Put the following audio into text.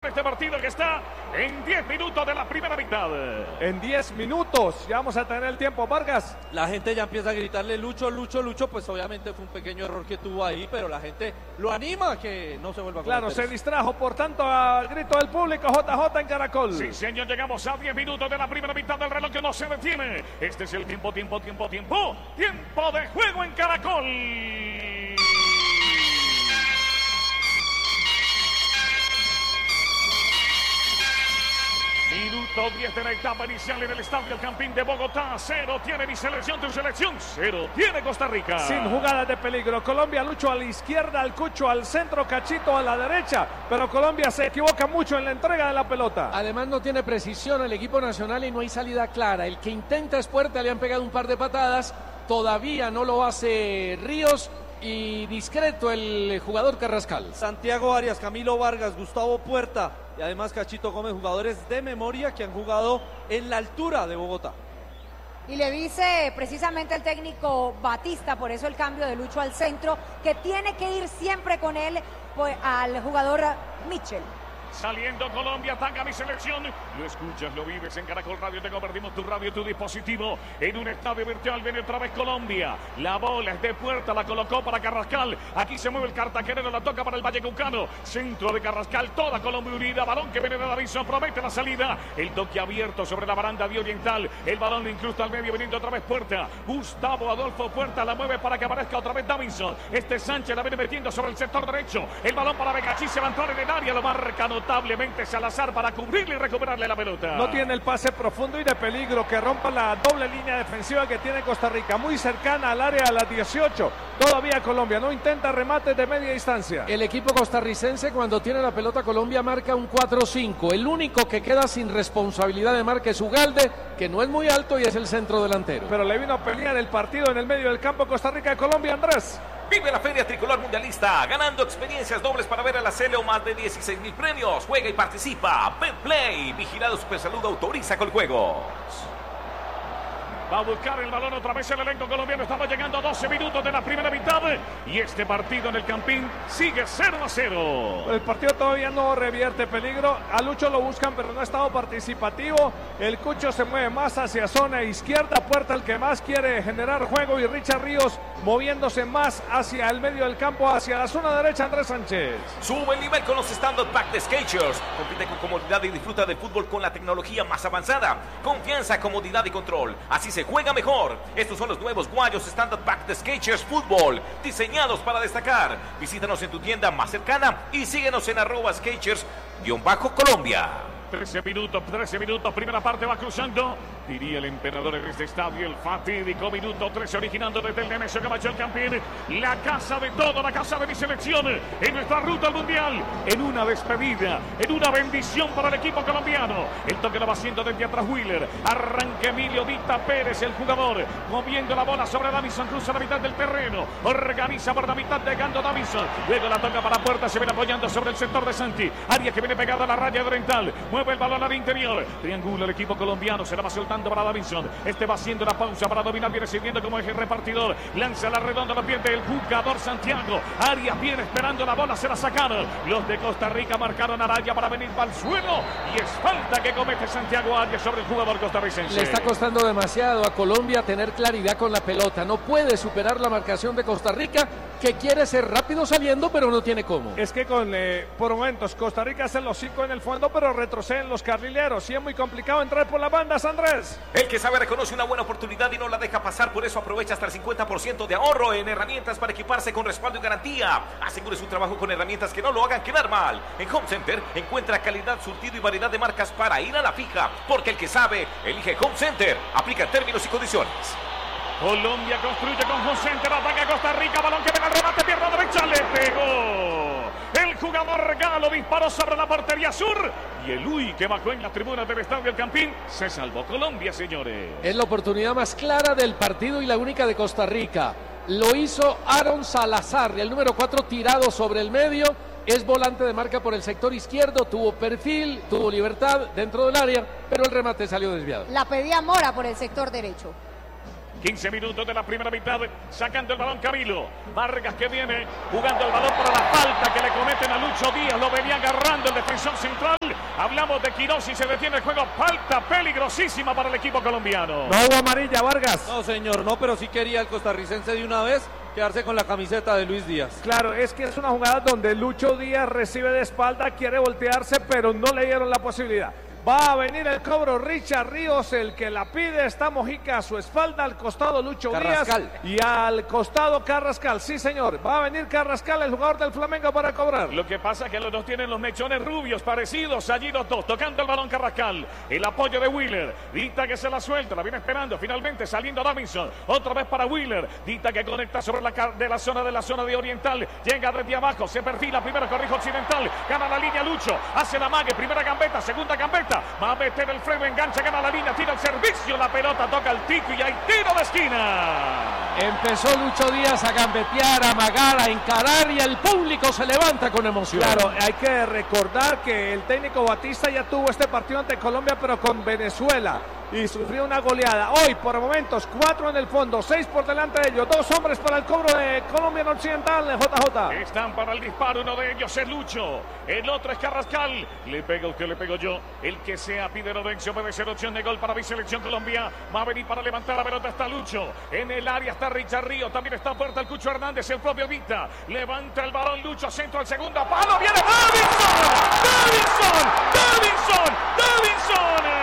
de este partido que está en 10 minutos de la primera mitad. En 10 minutos ya vamos a tener el tiempo, Vargas. La gente ya empieza a gritarle Lucho, Lucho, Lucho, pues obviamente fue un pequeño error que tuvo ahí, pero la gente lo anima a que no se vuelva a cometer. Claro, se distrajo, por tanto, al grito del público, JJ en Caracol. Sí, señor, llegamos a 10 minutos de la primera mitad del reloj que no se detiene. Este es el tiempo de juego en Caracol. Minuto 10 de la etapa inicial en el Estadio El Campín de Bogotá. 0 tiene mi selección, tu selección. 0 tiene Costa Rica. Sin jugadas de peligro. Colombia, Lucho a la izquierda, al Cucho al centro, Cachito a la derecha. Pero Colombia se equivoca mucho en la entrega de la pelota. Además no tiene precisión el equipo nacional y no hay salida clara. El que intenta es Puerta, le han pegado un par de patadas. Todavía no lo hace Ríos. Y discreto el jugador Carrascal. Santiago Arias, Camilo Vargas, Gustavo Puerta y además Cachito Gómez, jugadores de memoria que han jugado en la altura de Bogotá. Y le dice precisamente el técnico Batista, por eso el cambio de Lucho al centro, que tiene que ir siempre con él pues, al jugador Mitchell. Saliendo Colombia, ataca mi selección. Lo escuchas, lo vives en Caracol Radio. Te convertimos tu radio, tu dispositivo en un estadio virtual. Viene otra vez Colombia. La bola es de Puerta, la colocó para Carrascal. Aquí se mueve el cartaquerero, la toca para el Vallecaucano. Centro de Carrascal, toda Colombia unida. Balón que viene de Davinson, promete la salida. El toque abierto sobre la baranda de Oriental. El balón lo incrusta al medio, viniendo otra vez Puerta. Gustavo Adolfo Puerta la mueve para que aparezca otra vez Davinson. Sánchez la viene metiendo sobre el sector derecho. El balón para Becachí, se va a entrar en el área, lo marca notablemente Salazar para cubrirle y recuperarle la pelota. No tiene el pase profundo y de peligro que rompa la doble línea defensiva que tiene Costa Rica, muy cercana al área a las 18. Todavía Colombia no intenta remates de media distancia. El equipo costarricense cuando tiene la pelota Colombia marca un 4-5. El único que queda sin responsabilidad de marca es Ugalde, que no es muy alto y es el centro delantero. Pero le vino a pelear el partido en el medio del campo Costa Rica de Colombia, Andrés. Vive la Feria Tricolor Mundialista, ganando experiencias dobles para ver a la Sele o más de 16,000 premios. Juega y participa. Betplay, vigilado Supersalud, autoriza con juegos. Va a buscar el balón otra vez el elenco colombiano. Estamos llegando a 12 minutos de la primera mitad. Y este partido en el Campín sigue 0-0. El partido todavía no revierte peligro. A Lucho lo buscan, pero no ha estado participativo. El Cucho se mueve más hacia zona izquierda. Puerta el que más quiere generar juego. Y Richard Ríos moviéndose más hacia el medio del campo, hacia la zona derecha, Andrés Sánchez. Sube el nivel con los stand-up pack de Skechers. Compite con comodidad y disfruta del fútbol con la tecnología más avanzada. Confianza, comodidad y control. Así se juega mejor. Estos son los nuevos guayos stand-up pack de Skechers Fútbol, diseñados para destacar. Visítanos en tu tienda más cercana y síguenos en @Skechers_Colombia. 13 minutos, primera parte va cruzando, diría el emperador en este estadio, el fatídico minuto 13, originando desde el Nemesio Camacho el Campín, la casa de todo, la casa de mi selección, en nuestra ruta al Mundial, en una despedida, en una bendición para el equipo colombiano. El toque lo va haciendo desde atrás Wheeler, arranca Emilio Dita Pérez, el jugador, moviendo la bola sobre Davinson, cruza la mitad del terreno, organiza por la mitad llegando Davinson, luego la toca para Puerta, se viene apoyando sobre el sector de Santi, Arias que viene pegado a la raya de Oriental, mueve el balón al interior, triangula el equipo colombiano, se la va soltando para Davinson, va haciendo la pausa para dominar, viene sirviendo como eje repartidor, lanza la redonda, la pierde el jugador Santiago, Arias viene esperando la bola, se la sacaron, los de Costa Rica marcaron a Araya para venir para el suelo, y es falta que comete Santiago Arias sobre el jugador costarricense. Le está costando demasiado a Colombia tener claridad con la pelota, no puede superar la marcación de Costa Rica, que quiere ser rápido saliendo, pero no tiene cómo. Es que con por momentos Costa Rica hace los 5 en el fondo, pero retroceden los carrileros y es muy complicado entrar por las bandas, Andrés. El que sabe reconoce una buena oportunidad y no la deja pasar, por eso aprovecha hasta el 50% de ahorro en herramientas para equiparse con respaldo y garantía. Asegure su trabajo con herramientas que no lo hagan quedar mal. En Home Center encuentra calidad, surtido y variedad de marcas para ir a la fija, porque el que sabe elige Home Center. Aplica términos y condiciones. Colombia construye con Home Center, ataca a Costa Rica, balón que pega el remate, pierna derecha, le pegó. El jugador Galo disparó sobre la portería sur y el Uy que bajó en las tribunas del Estadio El Campín. Se salvó Colombia, señores. Es la oportunidad más clara del partido y la única de Costa Rica. Lo hizo Aaron Salazar, el número 4 tirado sobre el medio. Es volante de marca por el sector izquierdo, tuvo perfil, tuvo libertad dentro del área, pero el remate salió desviado. La pedía Mora por el sector derecho. 15 minutos de la primera mitad, sacando el balón Camilo. Vargas que viene jugando el balón para la falta que le cometen a Lucho Díaz. Lo venía agarrando el defensor central. Hablamos de Quirós y se detiene el juego. Falta peligrosísima para el equipo colombiano. No hubo amarilla, Vargas. No, señor, no, pero sí quería el costarricense de una vez quedarse con la camiseta de Luis Díaz. Claro, es que es una jugada donde Lucho Díaz recibe de espalda, quiere voltearse, pero no le dieron la posibilidad. Va a venir el cobro, Richard Ríos, el que la pide, está Mojica a su espalda, al costado Lucho Carrascal. Díaz y al costado Carrascal, sí señor, va a venir Carrascal, el jugador del Flamengo, para cobrar. Lo que pasa es que los dos tienen los mechones rubios parecidos, allí los dos, tocando el balón Carrascal, el apoyo de Wheeler, Dita que se la suelta, la viene esperando, finalmente saliendo Davinson, otra vez para Wheeler, Dita que conecta sobre la zona de Oriental, llega desde abajo, se perfila, primero corrijo Occidental, gana la línea Lucho, hace la mague, primera gambeta, segunda gambeta, va a meter el freno, engancha, gana la línea, tira el servicio, la pelota toca el tico y hay tiro de esquina. Empezó Lucho Díaz a gambetear, a amagar, a encarar y el público se levanta con emoción. Claro, hay que recordar que el técnico Batista ya tuvo este partido ante Colombia, pero con Venezuela, y sufrió una goleada. Hoy, por momentos, 4 en el fondo, 6 por delante de ellos, 2 hombres para el cobro de Colombia en Occidental, JJ. Están para el disparo, uno de ellos es Lucho, el otro es Carrascal. Le pega usted, le pego yo. El que sea pide Lorenzo, puede ser opción de gol para mi selección Colombia. Va a venir para levantar la pelota, está Lucho. En el área está Richard Ríos, también está puerta el Cucho Hernández, el propio Vita. Levanta el balón Lucho, centro al segundo palo, viene Davinson.